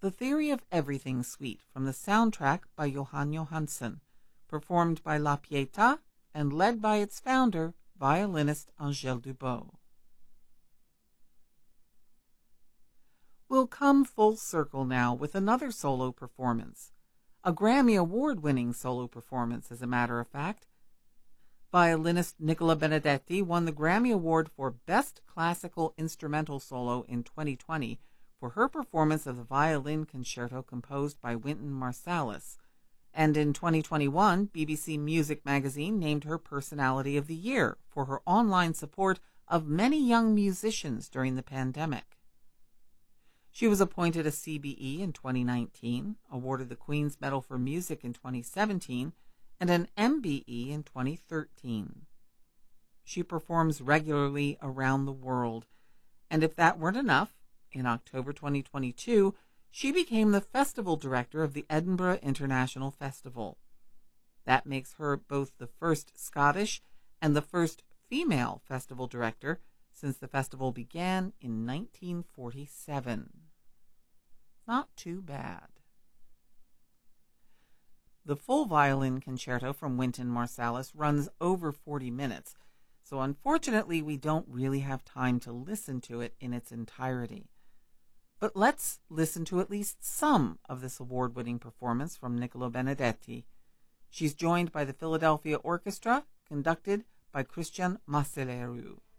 The Theory of Everything Suite from the soundtrack by Johan Johansson, performed by La Pietà and led by its founder, violinist Angèle Dubot. We'll come full circle now with another solo performance, a Grammy Award-winning solo performance, as a matter of fact. Violinist Nicola Benedetti won the Grammy Award for Best Classical Instrumental Solo in 2020 for her performance of the violin concerto composed by Wynton Marsalis, and in 2021, BBC Music Magazine named her Personality of the Year for her online support of many young musicians during the pandemic. She was appointed a CBE in 2019, awarded the Queen's Medal for Music in 2017, and an MBE in 2013. She performs regularly around the world, and if that weren't enough, in October 2022, she became the festival director of the Edinburgh International Festival. That makes her both the first Scottish and the first female festival director since the festival began in 1947. Not too bad. The full violin concerto from Wynton Marsalis runs over 40 minutes, so unfortunately we don't really have time to listen to it in its entirety. But let's listen to at least some of this award-winning performance from Nicola Benedetti. She's joined by the Philadelphia Orchestra, conducted by Christian Macellaro.